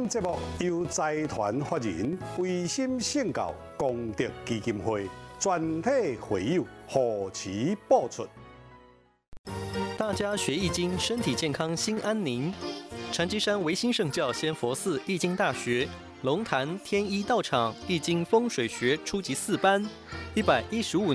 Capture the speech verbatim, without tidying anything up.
本节目由财团法人维心圣教功德基金会全体会友贺齐播出。 大家学易经，身体健康，心安宁。禅机山维新圣教仙佛寺易经大学，龙潭天一道场易经风水学初级四班，一百一十五